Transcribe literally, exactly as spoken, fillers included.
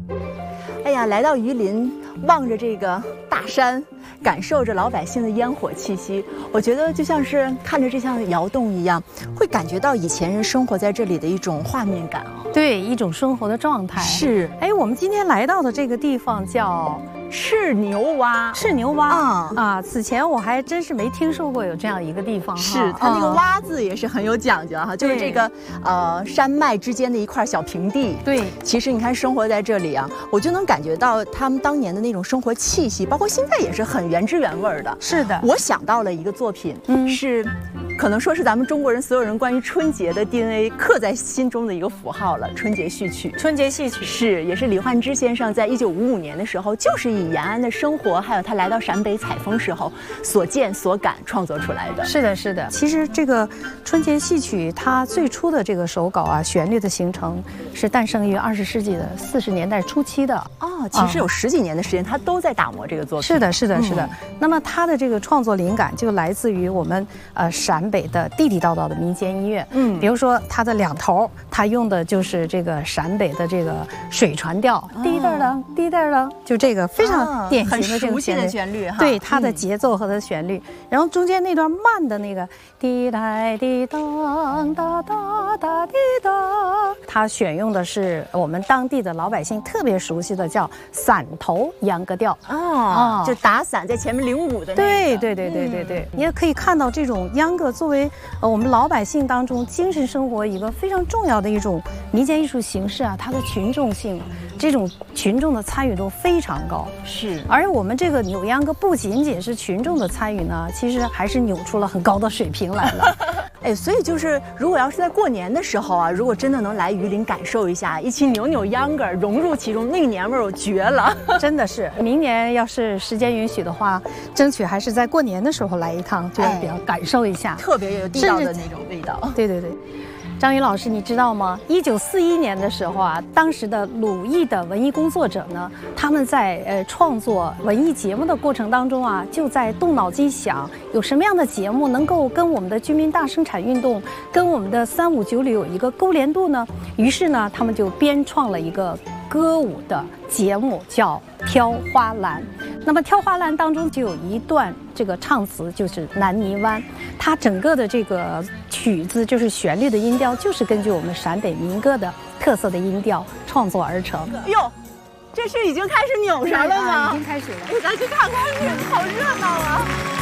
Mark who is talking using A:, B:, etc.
A: 哎呀，来到榆林，望着这个大山，感受着老百姓的烟火气息，我觉得就像是看着这像窑洞一样，会感觉到以前人生活在这里的一种画面感啊。
B: 对，一种生活的状态。
A: 是。
B: 哎，我们今天来到的这个地方叫
A: 赤牛洼。
B: 赤牛洼
A: 啊、
B: 嗯、啊！此前我还真是没听说过有这样一个地方。
A: 是，它那个洼字也是很有讲究哈，嗯、就是这个呃山脉之间的一块小平地。
B: 对，
A: 其实你看生活在这里啊，我就能感觉到他们当年的那种生活气息，包括现在也是很原汁原味的。
B: 是的，
A: 我想到了一个作品，嗯，是可能说是咱们中国人所有人关于春节的 D N A 刻在心中的一个符号了。春节序曲，
B: 春节戏曲
A: 是，也是李焕之先生在一九五五年的时候，就是以延安的生活，还有他来到陕北采风时候所见所感创作出来的。
B: 是的，是的。其实这个春节戏曲，它最初的这个手稿啊，旋律的形成是诞生于二十世纪的四十年代初期的。
A: 哦，其实有十几年的时间，他都在打磨这个作品。
B: 是的，是的，是的。嗯、那么他的这个创作灵感就来自于我们呃陕北的地地道道的民间音乐。嗯，比如说它的两头，他用的就是这个陕北的这个水船调，滴答啷滴答啷，就这个非常典型的这个旋律。
A: 旋律哈，
B: 对它的节奏和它的旋律，嗯、然后中间那段慢的那个滴答滴当哒哒哒滴答，它选用的是我们当地的老百姓特别熟悉的叫伞头秧歌调。
A: 哦，就打伞在前面领舞的那个。
B: 对对对对对对，嗯、你也可以看到这种秧歌作为呃我们老百姓当中精神生活一个非常重要的一种民间艺术形式啊，它的群众性，这种群众的参与度非常高。
A: 是，
B: 而我们这个扭秧歌不仅仅是群众的参与呢，其实还是扭出了很高的水平来了。
A: 哎，所以就是如果要是在过年的时候啊，如果真的能来榆林感受一下，一起扭扭秧歌，融入其中，那个年味儿我绝了。
B: 真的是，明年要是时间允许的话，争取还是在过年的时候来一趟，就是比较感受一下，
A: 哎、特别有地道的那种味道。
B: 对对对。张宇老师，你知道吗？一九四一年的时候啊，当时的鲁艺的文艺工作者呢，他们在呃创作文艺节目的过程当中啊，就在动脑筋想有什么样的节目能够跟我们的居民大生产运动、跟我们的三五九旅有一个勾连度呢？于是呢，他们就编创了一个歌舞的节目，叫《挑花篮》。那么《挑花篮》当中就有一段这个唱词，就是南泥湾，它整个的这个曲子就是旋律的音调，就是根据我们陕北民歌的特色的音调创作而成。
A: 哟，这是已经开始扭上了吗？
B: 已经开始了，
A: 咱去看看，好热闹啊！